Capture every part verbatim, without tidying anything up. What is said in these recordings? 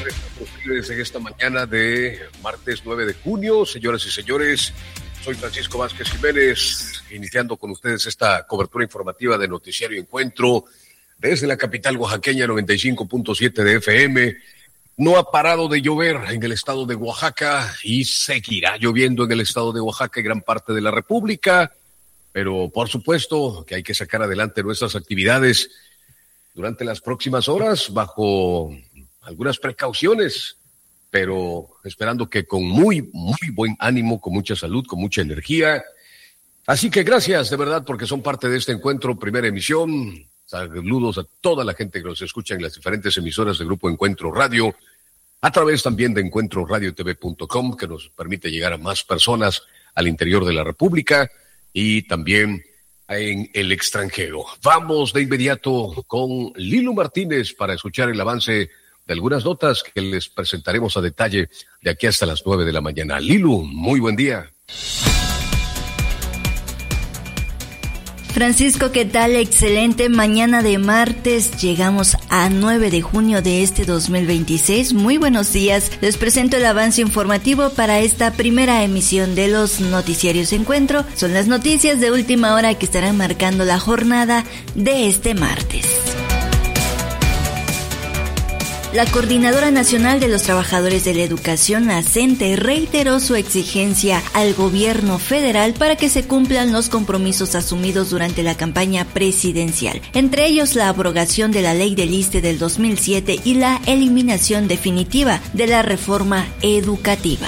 Ustedes en esta mañana de martes nueve de junio, señoras y señores, soy Francisco Vázquez Jiménez, iniciando con ustedes esta cobertura informativa de Noticiario Encuentro desde la capital oaxaqueña, noventa y cinco punto siete de F M. No ha parado de llover en el estado de Oaxaca y seguirá lloviendo en el estado de Oaxaca y gran parte de la República, pero por supuesto que hay que sacar adelante nuestras actividades durante las próximas horas bajo algunas precauciones, pero esperando que con muy, muy buen ánimo, con mucha salud, con mucha energía. Así que gracias de verdad porque son parte de este encuentro, primera emisión. Saludos a toda la gente que nos escucha en las diferentes emisoras del Grupo Encuentro Radio, a través también de encuentro radio t v punto com, que nos permite llegar a más personas al interior de la República y también en el extranjero. Vamos de inmediato con Lilu Martínez para escuchar el avance de algunas notas que les presentaremos a detalle de aquí hasta las nueve de la mañana. Lilu, muy buen día. Francisco, ¿qué tal? Excelente mañana de martes. Llegamos a nueve de junio de este dos mil veintiséis. Muy buenos días. Les presento el avance informativo para esta primera emisión de los Noticiarios Encuentro. Son las noticias de última hora que estarán marcando la jornada de este martes. La Coordinadora Nacional de los Trabajadores de la Educación, la CENTE, reiteró su exigencia al gobierno federal para que se cumplan los compromisos asumidos durante la campaña presidencial, entre ellos la abrogación de la Ley del ISSSTE del dos mil siete y la eliminación definitiva de la reforma educativa.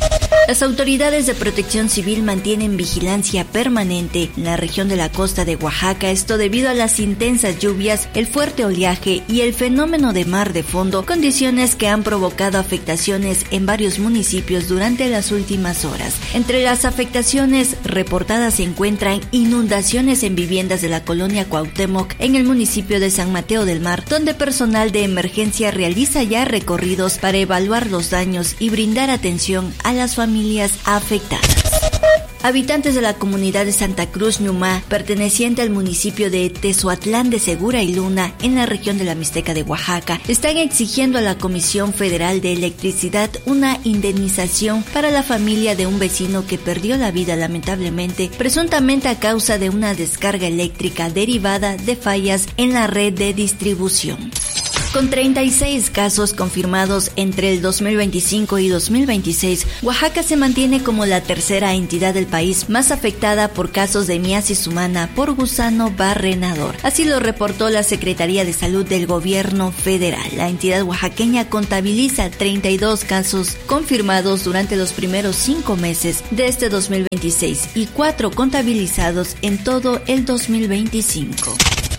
Las autoridades de protección civil mantienen vigilancia permanente en la región de la costa de Oaxaca, esto debido a las intensas lluvias, el fuerte oleaje y el fenómeno de mar de fondo, condiciones que han provocado afectaciones en varios municipios durante las últimas horas. Entre las afectaciones reportadas se encuentran inundaciones en viviendas de la colonia Cuauhtémoc en el municipio de San Mateo del Mar, donde personal de emergencia realiza ya recorridos para evaluar los daños y brindar atención a las familias afectadas. Habitantes de la comunidad de Santa Cruz Ñumá, perteneciente al municipio de Tezoatlán de Segura y Luna, en la región de la Mixteca de Oaxaca, están exigiendo a la Comisión Federal de Electricidad una indemnización para la familia de un vecino que perdió la vida lamentablemente, presuntamente a causa de una descarga eléctrica derivada de fallas en la red de distribución. Con treinta y seis casos confirmados entre el dos mil veinticinco y dos mil veintiséis, Oaxaca se mantiene como la tercera entidad del país más afectada por casos de miasis humana por gusano barrenador. Así lo reportó la Secretaría de Salud del Gobierno Federal. La entidad oaxaqueña contabiliza treinta y dos casos confirmados durante los primeros cinco meses de este dos mil veintiséis y cuatro contabilizados en todo el dos mil veinticinco.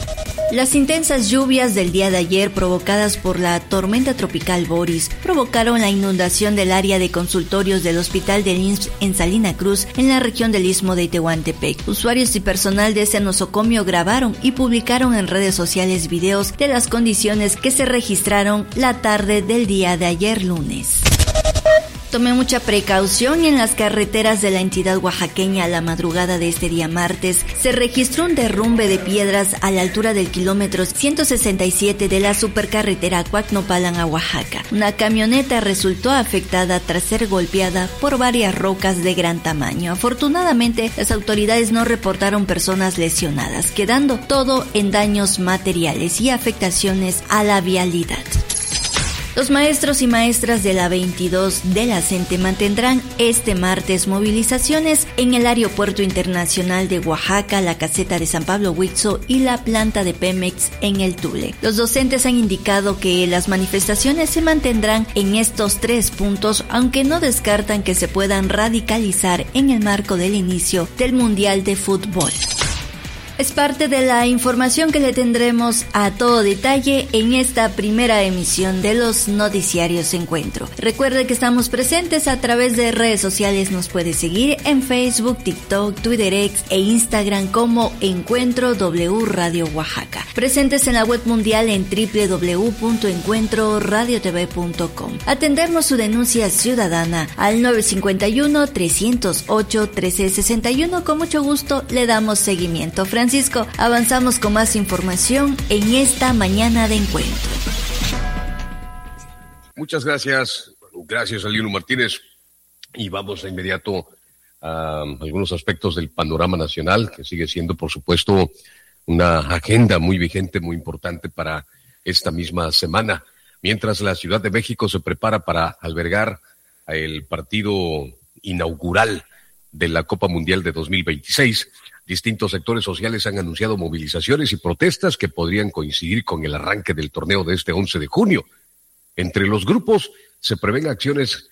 Las intensas lluvias del día de ayer provocadas por la tormenta tropical Boris provocaron la inundación del área de consultorios del Hospital del I M S S en Salina Cruz, en la región del Istmo de Tehuantepec. Usuarios y personal de ese nosocomio grabaron y publicaron en redes sociales videos de las condiciones que se registraron la tarde del día de ayer lunes. Tome mucha precaución en las carreteras de la entidad oaxaqueña. A la madrugada de este día martes se registró un derrumbe de piedras a la altura del kilómetro ciento sesenta y siete de la supercarretera Cuacnopalan a Oaxaca. Una camioneta resultó afectada tras ser golpeada por varias rocas de gran tamaño. Afortunadamente, las autoridades no reportaron personas lesionadas, quedando todo en daños materiales y afectaciones a la vialidad. Los maestros y maestras de la veintidós de la CENTE mantendrán este martes movilizaciones en el Aeropuerto Internacional de Oaxaca, la caseta de San Pablo Huitzzo y la planta de Pemex en el Tule. Los docentes han indicado que las manifestaciones se mantendrán en estos tres puntos, aunque no descartan que se puedan radicalizar en el marco del inicio del Mundial de Fútbol. Es parte de la información que le tendremos a todo detalle en esta primera emisión de los Noticiarios Encuentro. Recuerde que estamos presentes a través de redes sociales. Nos puede seguir en Facebook, TikTok, Twitter X e Instagram como Encuentro W Radio Oaxaca. Presentes en la web mundial en doble u doble u doble u punto encuentro radio t v punto com. Atendernos su denuncia ciudadana al nueve cinco uno, tres cero ocho, uno tres seis uno. Con mucho gusto le damos seguimiento. Francisco, avanzamos con más información en esta mañana de encuentro. Muchas gracias. Gracias, Alieno Martínez. Y vamos de inmediato a algunos aspectos del panorama nacional, que sigue siendo, por supuesto, una agenda muy vigente, muy importante para esta misma semana. Mientras la Ciudad de México se prepara para albergar el partido inaugural de la Copa Mundial de dos mil veintiséis, distintos sectores sociales han anunciado movilizaciones y protestas que podrían coincidir con el arranque del torneo de este once de junio. Entre los grupos se prevén acciones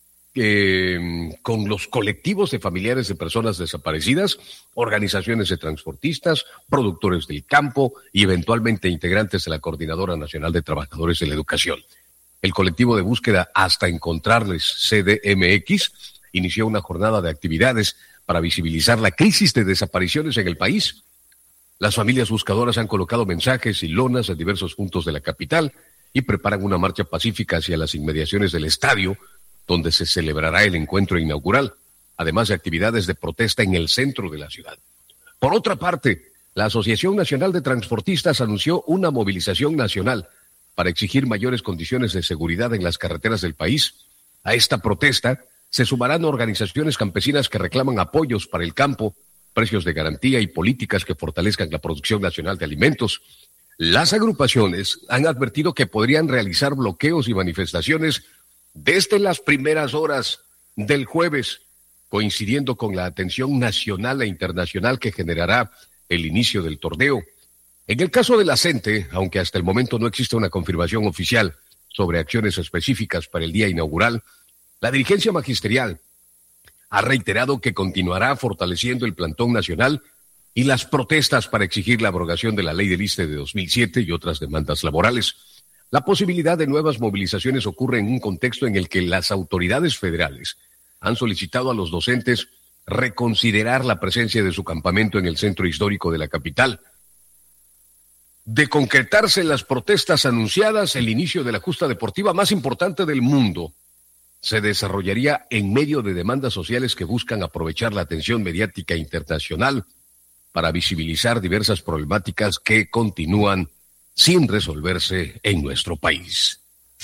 eh, con los colectivos de familiares de personas desaparecidas, organizaciones de transportistas, productores del campo y eventualmente integrantes de la Coordinadora Nacional de Trabajadores de la Educación. El colectivo de búsqueda Hasta Encontrarles C D M X inició una jornada de actividades para visibilizar la crisis de desapariciones en el país. Las familias buscadoras han colocado mensajes y lonas en diversos puntos de la capital y preparan una marcha pacífica hacia las inmediaciones del estadio, donde se celebrará el encuentro inaugural, además de actividades de protesta en el centro de la ciudad. Por otra parte, la Asociación Nacional de Transportistas anunció una movilización nacional para exigir mayores condiciones de seguridad en las carreteras del país. A esta protesta se sumarán organizaciones campesinas que reclaman apoyos para el campo, precios de garantía y políticas que fortalezcan la producción nacional de alimentos. Las agrupaciones han advertido que podrían realizar bloqueos y manifestaciones desde las primeras horas del jueves, coincidiendo con la atención nacional e internacional que generará el inicio del torneo. En el caso de la CENTE, aunque hasta el momento no existe una confirmación oficial sobre acciones específicas para el día inaugural, la dirigencia magisterial ha reiterado que continuará fortaleciendo el plantón nacional y las protestas para exigir la abrogación de la ley del ISSSTE de dos mil siete y otras demandas laborales. La posibilidad de nuevas movilizaciones ocurre en un contexto en el que las autoridades federales han solicitado a los docentes reconsiderar la presencia de su campamento en el centro histórico de la capital. De concretarse las protestas anunciadas, el inicio de la justa deportiva más importante del mundo se desarrollaría en medio de demandas sociales que buscan aprovechar la atención mediática internacional para visibilizar diversas problemáticas que continúan sin resolverse en nuestro país.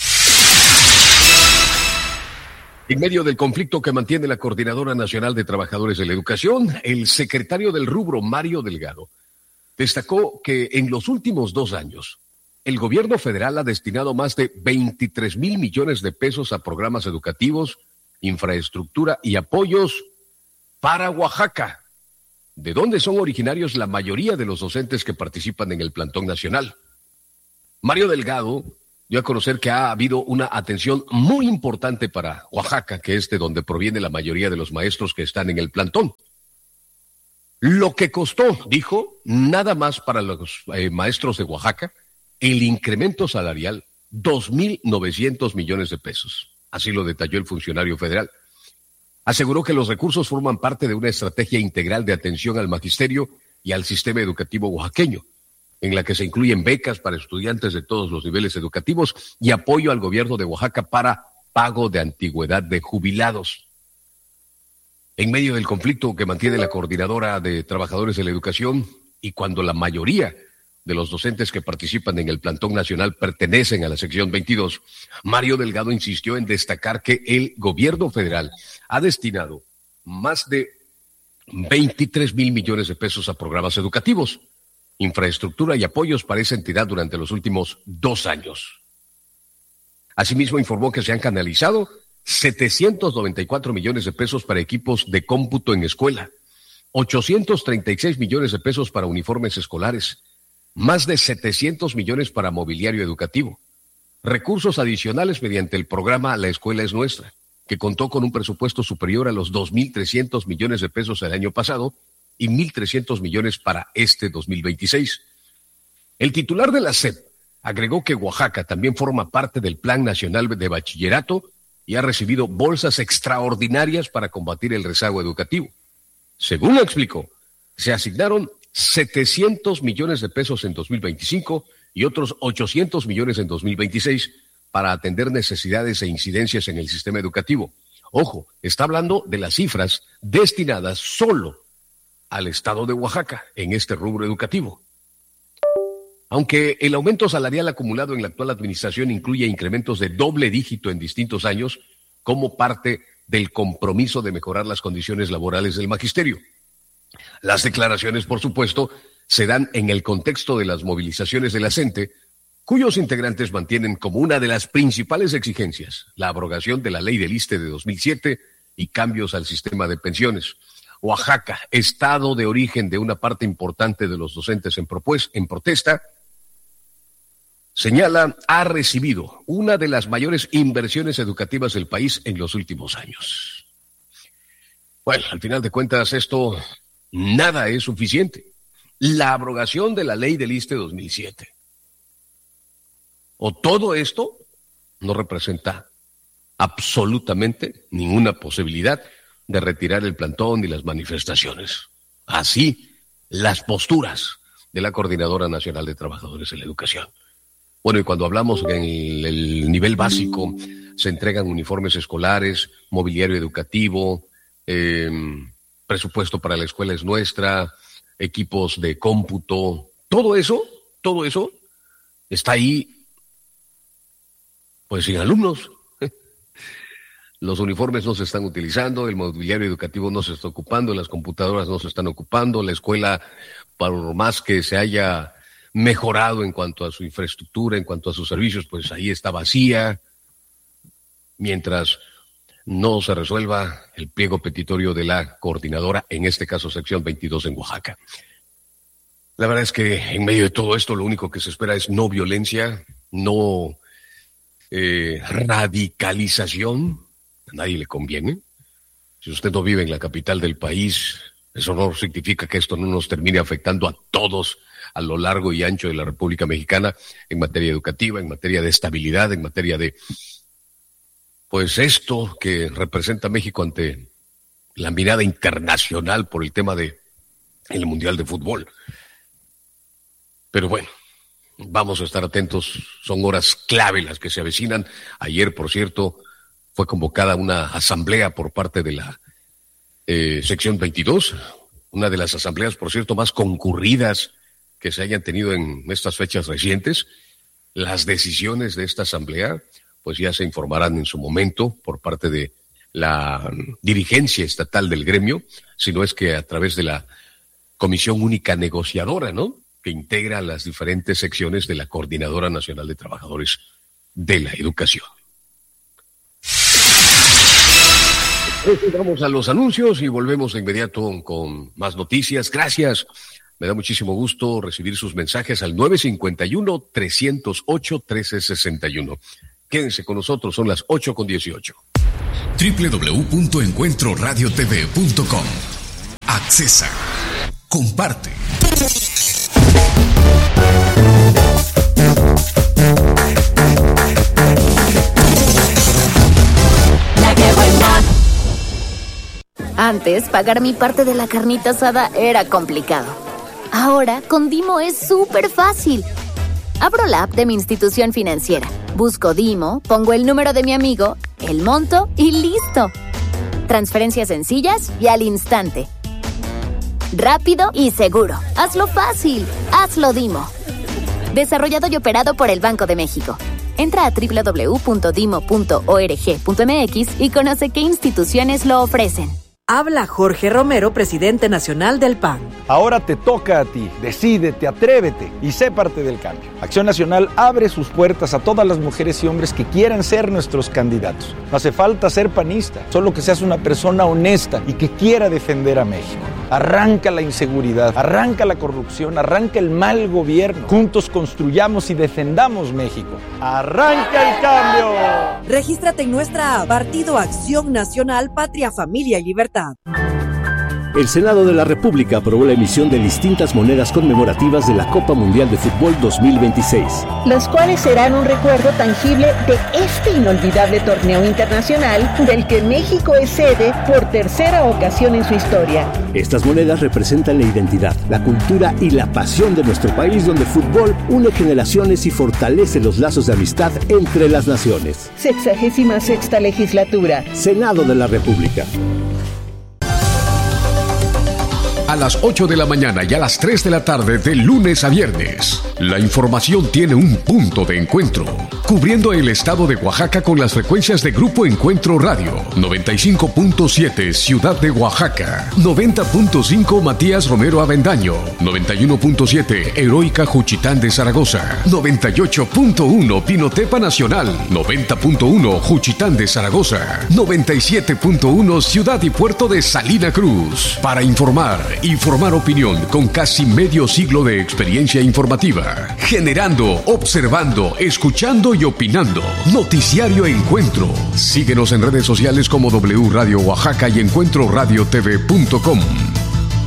En medio del conflicto que mantiene la Coordinadora Nacional de Trabajadores de la Educación, el secretario del rubro, Mario Delgado, destacó que en los últimos dos años, el gobierno federal ha destinado más de veintitrés mil millones de pesos a programas educativos, infraestructura y apoyos para Oaxaca, de donde son originarios la mayoría de los docentes que participan en el plantón nacional. Mario Delgado dio a conocer que ha habido una atención muy importante para Oaxaca, que es de donde proviene la mayoría de los maestros que están en el plantón. Lo que costó, dijo, nada más para los eh, maestros de Oaxaca, el incremento salarial, dos mil novecientos millones de pesos. Así lo detalló el funcionario federal. Aseguró que los recursos forman parte de una estrategia integral de atención al magisterio y al sistema educativo oaxaqueño, en la que se incluyen becas para estudiantes de todos los niveles educativos y apoyo al gobierno de Oaxaca para pago de antigüedad de jubilados. En medio del conflicto que mantiene la Coordinadora de Trabajadores de la Educación y cuando la mayoría de los docentes que participan en el plantón nacional pertenecen a la sección veintidós, Mario Delgado insistió en destacar que el gobierno federal ha destinado más de veintitrés mil millones de pesos a programas educativos, infraestructura y apoyos para esa entidad durante los últimos dos años. Asimismo, informó que se han canalizado setecientos noventa y cuatro millones de pesos para equipos de cómputo en escuela, ochocientos treinta y seis millones de pesos para uniformes escolares, más de setecientos millones para mobiliario educativo, recursos adicionales mediante el programa La Escuela es Nuestra, que contó con un presupuesto superior a los dos mil trescientos millones de pesos el año pasado y mil trescientos millones para este dos mil veintiséis. El titular de la S E P agregó que Oaxaca también forma parte del Plan Nacional de Bachillerato y ha recibido bolsas extraordinarias para combatir el rezago educativo. Según lo explicó, se asignaron setecientos millones de pesos en dos mil veinticinco y otros ochocientos millones en dos mil veintiséis para atender necesidades e incidencias en el sistema educativo. Ojo, está hablando de las cifras destinadas solo al estado de Oaxaca en este rubro educativo. Aunque el aumento salarial acumulado en la actual administración incluye incrementos de doble dígito en distintos años como parte del compromiso de mejorar las condiciones laborales del magisterio. Las declaraciones, por supuesto, se dan en el contexto de las movilizaciones de la CENTE, cuyos integrantes mantienen como una de las principales exigencias la abrogación de la ley del ISSSTE de dos mil siete y cambios al sistema de pensiones. Oaxaca, estado de origen de una parte importante de los docentes en, propues- en protesta, señala, ha recibido una de las mayores inversiones educativas del país en los últimos años. Bueno, al final de cuentas, esto nada es suficiente. La abrogación de la ley del ISSSTE dos mil siete. O todo esto no representa absolutamente ninguna posibilidad de retirar el plantón y las manifestaciones. Así, las posturas de la Coordinadora Nacional de Trabajadores en la Educación. Bueno, y cuando hablamos en el, el nivel básico, se entregan uniformes escolares, mobiliario educativo, eh, presupuesto para la escuela es nuestra, equipos de cómputo, todo eso, todo eso está ahí, pues sin alumnos. Los uniformes no se están utilizando, el mobiliario educativo no se está ocupando, las computadoras no se están ocupando, la escuela, por más que se haya mejorado en cuanto a su infraestructura, en cuanto a sus servicios, pues ahí está vacía, mientras no se resuelva el pliego petitorio de la coordinadora, en este caso sección veintidós en Oaxaca. La verdad es que en medio de todo esto lo único que se espera es no violencia, no eh, radicalización. A nadie le conviene. Si usted no vive en la capital del país, eso no significa que esto no nos termine afectando a todos a lo largo y ancho de la República Mexicana en materia educativa, en materia de estabilidad, en materia de, pues esto que representa México ante la mirada internacional por el tema de el Mundial de Fútbol. Pero bueno, vamos a estar atentos, son horas clave las que se avecinan. Ayer, por cierto, fue convocada una asamblea por parte de la eh, sección veintidós, una de las asambleas, por cierto, más concurridas que se hayan tenido en estas fechas recientes. Las decisiones de esta asamblea, pues ya se informarán en su momento por parte de la dirigencia estatal del gremio, si no es que a través de la Comisión Única Negociadora, ¿no?, que integra las diferentes secciones de la Coordinadora Nacional de Trabajadores de la Educación. Vamos a los anuncios y volvemos de inmediato con más noticias. Gracias. Me da muchísimo gusto recibir sus mensajes al nueve cinco uno, tres cero ocho, uno tres seis uno. Quédense con nosotros, son las ocho con dieciocho. doble u doble u doble u punto encuentro radio t v punto com. Accesa. Comparte. Antes, pagar mi parte de la carnita asada era complicado. Ahora, con Dimo es súper fácil. Abro la app de mi institución financiera, busco Dimo, pongo el número de mi amigo, el monto y ¡listo! Transferencias sencillas y al instante. Rápido y seguro. Hazlo fácil. Hazlo Dimo. Desarrollado y operado por el Banco de México. Entra a doble u doble u doble u punto dimo punto org punto m x y conoce qué instituciones lo ofrecen. Habla Jorge Romero, presidente nacional del P A N. Ahora te toca a ti. Decídete, atrévete y sé parte del cambio. Acción Nacional abre sus puertas a todas las mujeres y hombres que quieran ser nuestros candidatos. No hace falta ser panista, solo que seas una persona honesta y que quiera defender a México. Arranca la inseguridad, arranca la corrupción, arranca el mal gobierno. Juntos construyamos y defendamos México. ¡Arranca el cambio! Regístrate en nuestra app, Partido Acción Nacional, Patria, Familia y Libertad. El Senado de la República aprobó la emisión de distintas monedas conmemorativas de la Copa Mundial de Fútbol dos mil veintiséis. Las cuales serán un recuerdo tangible de este inolvidable torneo internacional del que México es sede por tercera ocasión en su historia. Estas monedas representan la identidad, la cultura y la pasión de nuestro país, donde el fútbol une generaciones y fortalece los lazos de amistad entre las naciones. Sexagésima sexta legislatura. Senado de la República. a las ocho de la mañana y a las tres de la tarde de lunes a viernes. La información tiene un punto de encuentro, cubriendo el estado de Oaxaca con las frecuencias de Grupo Encuentro Radio, noventa y cinco punto siete Ciudad de Oaxaca, noventa punto cinco Matías Romero Avendaño, noventa y uno punto siete Heroica Juchitán de Zaragoza, noventa y ocho punto uno Pinotepa Nacional, noventa punto uno Juchitán de Zaragoza, noventa y siete punto uno Ciudad y Puerto de Salina Cruz. Para informar y formar opinión con casi medio siglo de experiencia informativa, generando, observando, escuchando y opinando. Noticiario Encuentro. Síguenos en redes sociales como W Radio Oaxaca y encuentro radio t v punto com.